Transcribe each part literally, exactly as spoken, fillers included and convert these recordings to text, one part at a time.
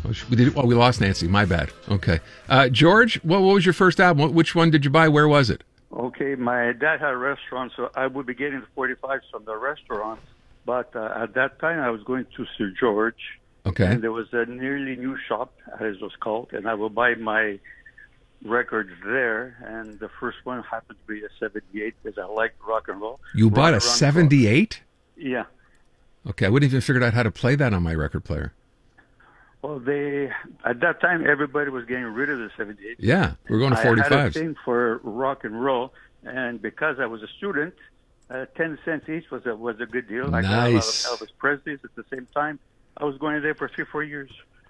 Oh, we did. Oh, we lost Nancy. My bad. Okay. Uh, George, what, what was your first album? Which one did you buy? Where was it? Okay, my dad had a restaurant, so I would be getting the forty-fives from the restaurant. But uh, at that time, I was going to Sir George. Okay. And there was a nearly new shop, as it was called, and I would buy my records there. And the first one happened to be a seventy-eight because I liked rock and roll. You bought a seventy-eight? Yeah. Okay, I wouldn't even figured out how to play that on my record player. Well, they at that time everybody was getting rid of the seventy-eight. Yeah, we're going to forty-fives. I had a thing for rock and roll, and because I was a student, uh, ten cents each was a was a good deal. Nice. I got a lot of Elvis Presley's at the same time. I was going there for three, four years.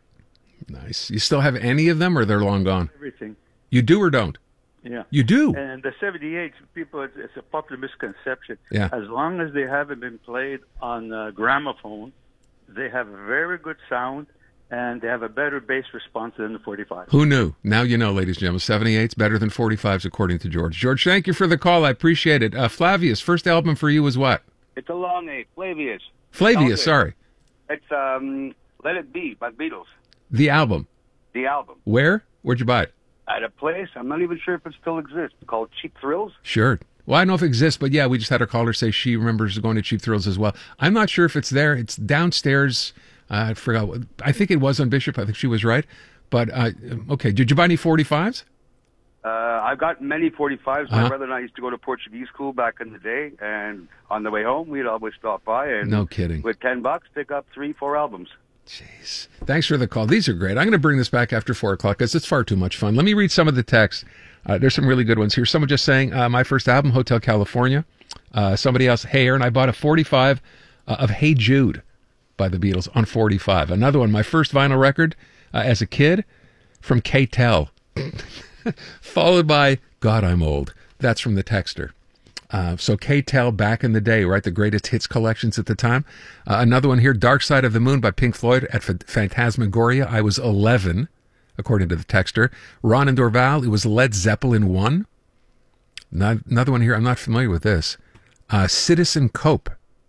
Nice. You still have any of them, or they're long gone? Everything. You do or don't? Yeah. You do? And the seventy-eight, people, it's, it's a popular misconception. Yeah. As long as they haven't been played on uh, gramophone, they have a very good sound, and they have a better bass response than the forty-five. Who knew? Now you know, ladies and gentlemen. seventy-eight's better than forty-fives, according to George. George, thank you for the call. I appreciate it. Uh, Flavius, first album for you was what? It's a long name. Flavius. Flavius, sorry. It's um, Let It Be by Beatles. The album. The album. Where? Where'd you buy it? At a place, I'm not even sure if it still exists, called Cheap Thrills. Sure. Well, I don't know if it exists, but yeah, we just had a caller say she remembers going to Cheap Thrills as well. I'm not sure if it's there. It's downstairs. Uh, I forgot. What, I think it was on Bishop. I think she was right. But, uh, okay, did you buy any forty-fives? Uh, I've got many forty-fives. My Uh-huh. brother and I used to go to Portuguese school back in the day, and on the way home, we'd always stop by and No kidding. with ten bucks, pick up three, four albums. Jeez. Thanks for the call. These are great. I'm going to bring this back after four o'clock because it's far too much fun. Let me read some of the texts. Uh, there's some really good ones here. Someone just saying, uh, my first album, Hotel California. Uh, somebody else, hey, Aaron, I bought a forty-five uh, of Hey Jude by the Beatles on forty-five. Another one, my first vinyl record uh, as a kid from K-Tel. Followed by God, I'm Old. That's from the texter. Uh, so K-Tel back in the day, right? The greatest hits collections at the time. Uh, another one here, Dark Side of the Moon by Pink Floyd at F- Phantasmagoria. I was eleven, according to the texter. Ron and Dorval, it was Led Zeppelin one. Not, another one here, I'm not familiar with this. Uh, Citizen Cope.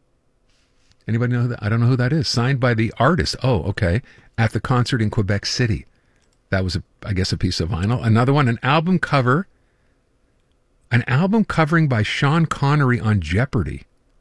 Anybody know that? I don't know who that is. Signed by the artist. Oh, okay. At the concert in Quebec City. That was, a, I guess, a piece of vinyl. Another one, an album cover. An album covering by Sean Connery on Jeopardy.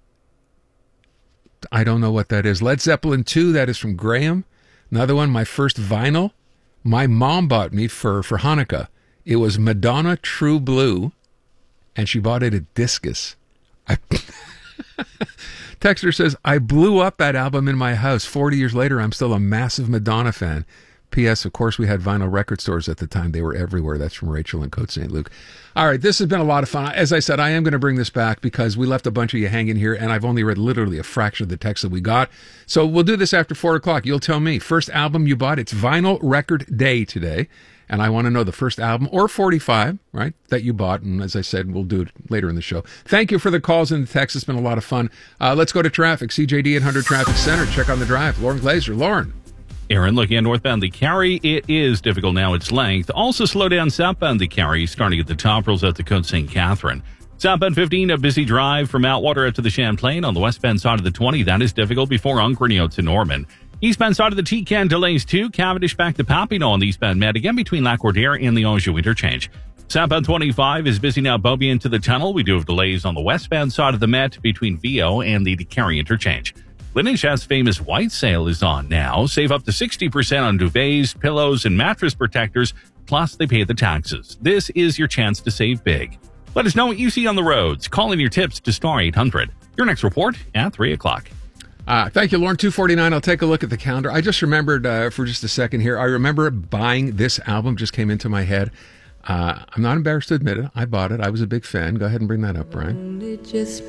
I don't know what that is. Led Zeppelin two, that is from Graham. Another one, my first vinyl. My mom bought me for, for Hanukkah. It was Madonna True Blue, and she bought it at Discus. I Texter says, I blew up that album in my house. forty years later, I'm still a massive Madonna fan. P S. Of course, we had vinyl record stores at the time. They were everywhere. That's from Rachel in Côte Saint Luc. All right, this has been a lot of fun. As I said, I am going to bring this back because we left a bunch of you hanging here, and I've only read literally a fraction of the text that we got. So we'll do this after four o'clock. You'll tell me. First album you bought. It's Vinyl Record Day today, and I want to know the first album or forty-five, right, that you bought. And as I said, we'll do it later in the show. Thank you for the calls and the texts. It's been a lot of fun. Uh, let's go to traffic. C J D eight hundred Traffic Center. Check on the drive. Lauren Glazer. Lauren. Aaron, looking at northbound the Cary, it is difficult now. Its length. Also slow down southbound the Cary, starting at the top, rolls out to Côte Saint Catherine. Southbound fifteen, a busy drive from Outwater out to the Champlain on the westbound side of the twenty. That is difficult before Ungrany out to Norman. Eastbound side of the T-Can delays too. Cavendish back to Papineau on the eastbound Med, again between Lacordaire and the Anjou interchange. Southbound twenty-five is busy now, Beaubien into the tunnel. We do have delays on the westbound side of the Met between Vio and the Cary interchange. Linnishaw's famous white sale is on now. Save up to sixty percent on duvets, pillows, and mattress protectors, plus they pay the taxes. This is your chance to save big. Let us know what you see on the roads. Call in your tips to star eight hundred. Your next report at three o'clock. Uh, thank you, Lauren. two forty-nine. I'll take a look at the calendar. I just remembered uh, for just a second here. I remember buying this album, just came into my head. Uh, I'm not embarrassed to admit it. I bought it. I was a big fan. Go ahead and bring that up, Brian. It just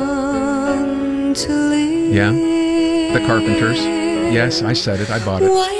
begun to live. Yeah, the Carpenters. Yes, I said it. I bought it.